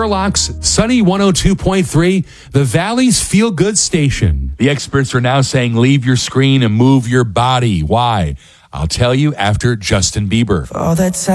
Sherlock's Sunny 102.3, the Valley's feel-good station. The experts are now saying leave your screen and move your body. Why? I'll tell you after Justin Bieber. All that time.